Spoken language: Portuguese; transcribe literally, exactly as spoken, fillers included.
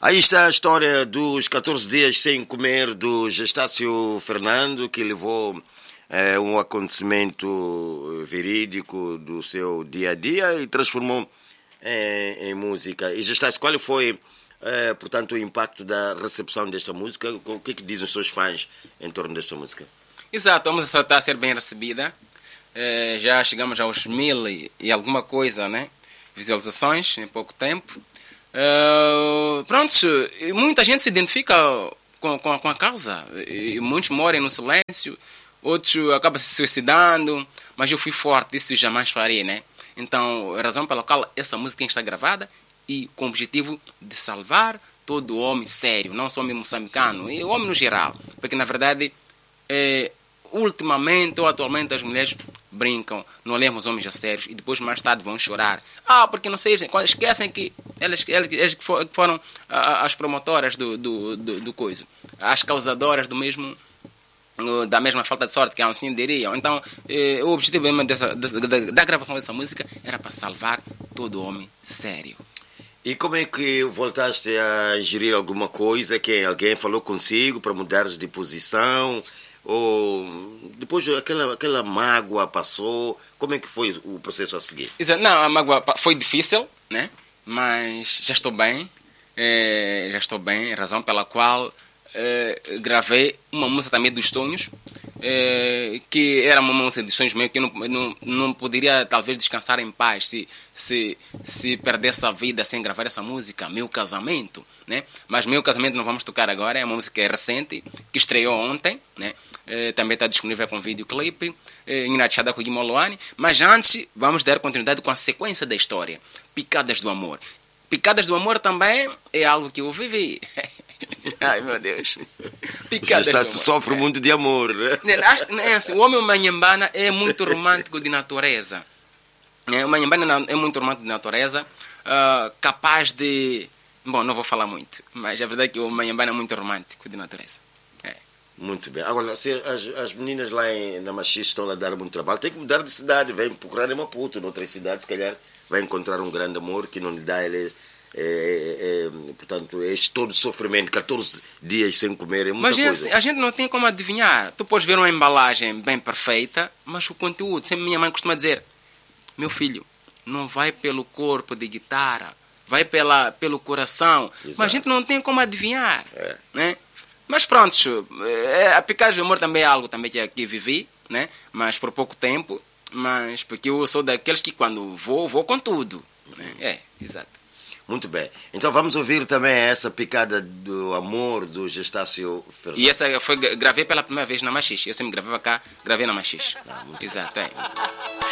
Aí está a história dos catorze dias sem comer do Gestácio Fernando, que levou é, um acontecimento verídico do seu dia a dia e transformou é, em música. E Gestácio, qual foi, é, portanto, o impacto da recepção desta música? O que, é que dizem os seus fãs em torno desta música? Exato, a música está a ser bem recebida. É, já chegamos aos mil e, e alguma coisa, né? Visualizações em pouco tempo. Uh, pronto, muita gente se identifica com, com, com a causa, e muitos morrem no silêncio, outros acabam se suicidando, mas eu fui forte, isso jamais farei, né? Então, a razão pela qual essa música tem que estar gravada e com o objetivo de salvar todo homem sério, não só homem moçambicano, e o homem no geral, porque na verdade, é, ultimamente ou atualmente as mulheres brincam, não lemos homens a sérios e depois mais tarde vão chorar. Ah, porque não sei, quando esquecem que elas, elas, elas que foram as promotoras do, do, do, do coisa, as causadoras do mesmo, da mesma falta de sorte que assim diriam. Então, eh, o objetivo mesmo dessa, dessa, da, da gravação dessa música era para salvar todo homem sério. E como é que voltaste a ingerir alguma coisa? Que alguém falou consigo para mudares de posição? Ou depois aquela, aquela mágoa passou? Como é que foi o processo a seguir? Não, a mágoa foi difícil, né? Mas já estou bem, é, já estou bem, razão pela qual é, gravei uma música também dos sonhos, é, que era uma música de sonhos meio que eu não, não, não poderia talvez descansar em paz se, se, se perdesse a vida sem gravar essa música, Meu Casamento, né? Mas Meu Casamento não vamos tocar agora, é uma música que é recente, que estreou ontem, né? É, também está disponível com videoclipe, é, engraxada com Guilherme Loane. Mas antes vamos dar continuidade com a sequência da história, Picadas do Amor. Picadas do Amor também é algo que eu vivi. Ai meu Deus. Picadas do Amor. Sofre muito de amor, né? É assim, o homem manhambana é muito romântico de natureza. É, o manhambana é muito romântico de natureza, uh, capaz de... Bom, não vou falar muito, mas a verdade é que o manhambana é muito romântico de natureza. Muito bem. Agora, se as, as meninas lá em, na Machixe estão a dar muito trabalho, tem que mudar de cidade, vem procurar em Maputo, noutras cidades, se calhar vai encontrar um grande amor que não lhe dá, ele, é, é, é, portanto, este todo sofrimento, catorze dias sem comer, é muita mas coisa. Mas a gente não tem como adivinhar. Tu podes ver uma embalagem bem perfeita, mas o conteúdo, sempre minha mãe costuma dizer, meu filho, não vai pelo corpo de guitarra, vai pela, pelo coração. Exato. Mas a gente não tem como adivinhar, é. Né? Mas pronto, a Picagem do Amor também é algo também que, que vivi, né? Mas por pouco tempo, mas porque eu sou daqueles que quando vou, vou com tudo. Né? É, exato. Muito bem. Então vamos ouvir também essa Picada do Amor do Gestácio Fernando. E essa foi, gravei pela primeira vez na Machixe. Eu sempre gravava cá, gravei na Machixe. Ah, exato, é.